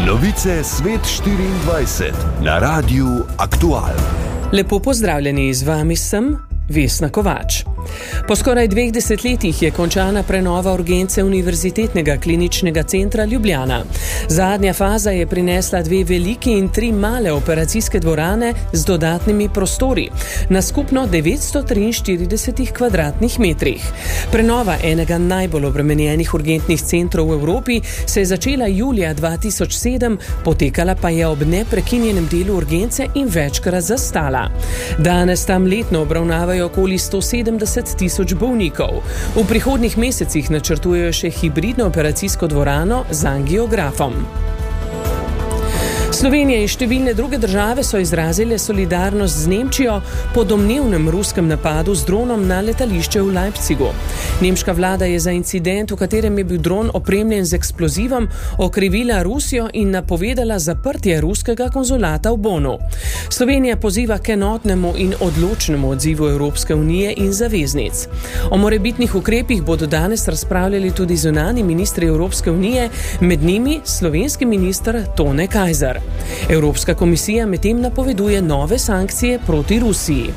Novice Svet 24 na Radiu Aktual. Lepo pozdravljeni, z vami sem Vesna Kovač. Po skoraj 2 desetletjih je končana prenova urgence Univerzitetnega kliničnega centra Ljubljana. Zadnja faza je prinesla 2 veliki in 3 male operacijske dvorane z dodatnimi prostori na skupno 943 kvadratnih metrih. Prenova enega najbolj obremenjenih urgentnih centrov v Evropi se je začela julija 2007, potekala pa je ob neprekinjenem delu urgence in večkrat zastala. Danes tam letno obravnavajo okoli 170.000 bolnikov. V prihodnjih mesecih načrtujejo še hibridno operacijsko dvorano z angiografom. Slovenija in številne druge države so izrazile solidarnost z Nemčijo po domnevnem ruskem napadu z dronom na letališče v Leipzigu. Nemška vlada je za incident, v katerem je bil dron opremljen z eksplozivom, okrivila Rusijo in napovedala zaprtje ruskega konzulata v Bonu. Slovenija poziva k enotnemu in odločnemu odzivu Evropske unije in zaveznic. O morebitnih ukrepih bodo danes razpravljali tudi zunanji ministri Evropske unije, med njimi slovenski minister Tone Kajzer. Evropska komisija medtem napoveduje nove sankcije proti Rusiji.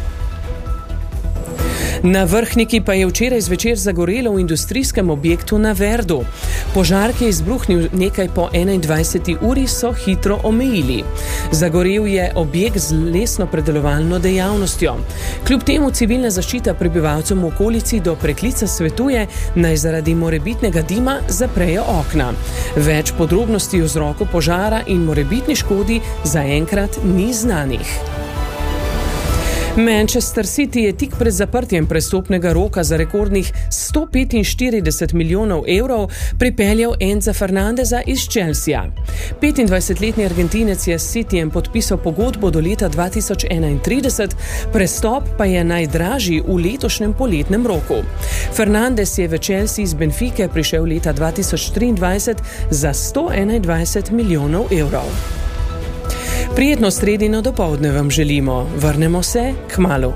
Na Vrhniki pa je včeraj zvečer zagorelo v industrijskem objektu na Verdu. Požar, ki je izbruhnil nekaj po 21. uri, so hitro omejili. Zagorel je objekt z lesno-predelovalno dejavnostjo. Kljub temu civilna zaščita prebivalcem v okolici do preklica svetuje, naj zaradi morebitnega dima zaprejo okna. Več podrobnosti o vzroku požara in morebitni škodi zaenkrat ni znanih. Manchester City je tik pred zaprtjem prestopnega roka za rekordnih 145 milijonov evrov pripeljal Enza Fernandeza iz Chelsea. 25-letni Argentinec je s Cityjem podpisal pogodbo do leta 2031, prestop pa je najdražji v letošnjem poletnem roku. Fernandez je v Chelsea iz Benfique prišel leta 2023 za 121 milijonov evrov. Prijetno sredino dopoldne vam želimo. Vrnemo se kmalu.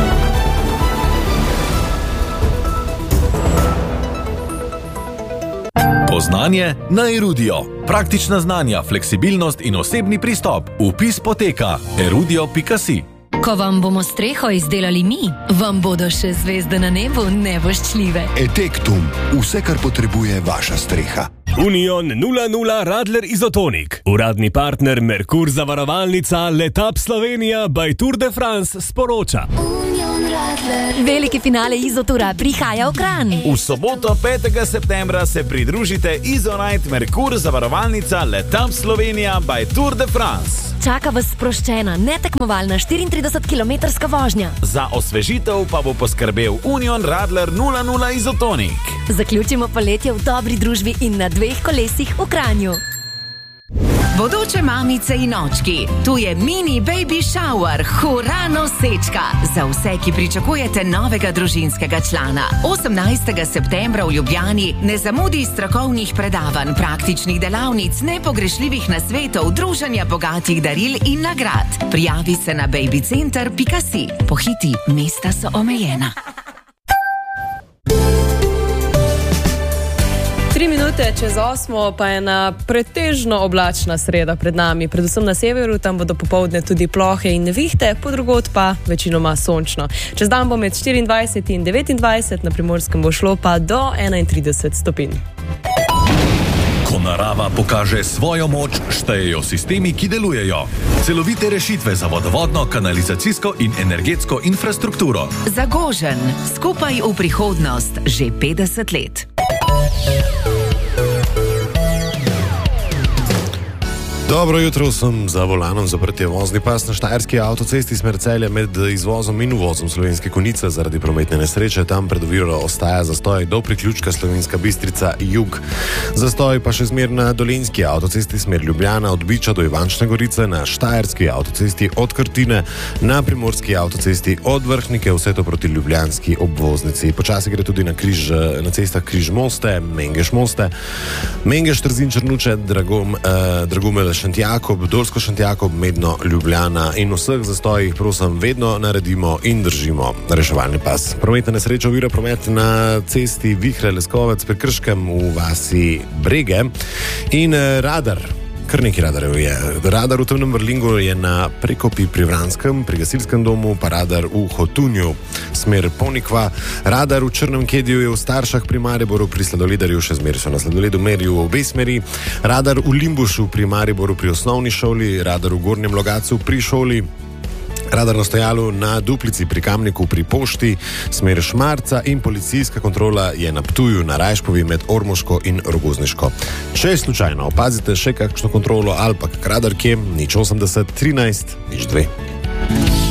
Poznanje na Erudio. Praktična znanja, fleksibilnost in osebni pristop. Vpis poteka erudio.si. Ko vam bomo streho izdelali mi, vam bodo še zvezde na nebu nevoščljive. Etektum. Vse, kar potrebuje vaša streha. Union 00 Radler Izotonik. Uradni partner Merkur zavarovalnica Letap Slovenija by Tour de France sporoča. Veliki finale Izotura prihaja v Kranj. V soboto 5. septembra se pridružite Izonite Merkur zavarovalnica Letap Slovenija by Tour de France. Čaka vas sproščena, netekmovalna 34-kilometrska vožnja. Za osvežitev pa bo poskrbel Union Radler 00 Izotonik. Zaključimo poletje v dobri družbi in na 2 kolesih v Kranju. Bodoče mamice in očki, tu je mini baby shower, hura nosečka. Za vse, ki pričakujete novega družinskega člana. 18. septembra v Ljubljani ne zamudi strokovnih predavanj, praktičnih delavnic, nepogrešljivih nasvetov, druženja bogatih daril in nagrad. Prijavi se na babycenter.si. Pohiti, mesta so omejena. 3 minute čez 8 pa je na pretežno oblačna sreda pred nami, predvsem na severu, tam bodo popoldne tudi plohe in nevihte, podrugod pa večinoma sončno. Čez dan bo med 24 in 29, na Primorskem bo šlo pa do 31 stopinj. Ko narava pokaže svojo moč, štejejo sistemi, ki delujejo. Celovite rešitve za vodovodno, kanalizacijsko in energetsko infrastrukturo. Zagožen, skupaj v prihodnost, že 50 let. Dobro jutro, sem za volanom. Zaprtje vozni pas na štajerski avtocesti smer Celja med izvozom in uvozom Slovenske Konjice zaradi prometne nesreče. Tam pred oviro ostaja zastoj do priključka Slovenska Bistrica jug. Zastoj pa še smer na Dolenjski avtocesti smer Ljubljana od Biča do Ivančne Gorice, na štajerski avtocesti od Krtine, na primorski avtocesti od Vrhnike, vse to proti ljubljanski obvoznici. Počasi gre tudi na cestah Križ-Moste, Mengeš-Moste, Mengeš-Trzin, Črnuče, Dragumel, Šentjakob, Dolsko-Šentjakob, Medno, Ljubljana in vseh zastojih prosim vedno naredimo in držimo reševalni pas. Prometna nesreča ovira promet na cesti Vihre-Leskovec pri Krškem v vasi Brege in radar Kar nekaj radarjev je. Radar v Temnem Vrlingu je na Prekopi pri Vranskem, pri gasilskem domu, pa radar v Hotunju, smer Ponikva. Radar v Črnem Kediju je v Staršah pri Mariboru, pri Sladoledarju še zmeraj so na Sladoledu merijo v obe smeri. Radar v Limbušu pri Mariboru pri osnovni šoli, radar v Gornjem Logatcu pri šoli. Radar na stojalu na Duplici pri Kamniku pri pošti, smer Šmarca in policijska kontrola je na Ptuju na Rajškovi med Ormoško in Rogozniško. Če slučajno opazite še kakšno kontrolo ali pa kak radar kje, 080 13 02.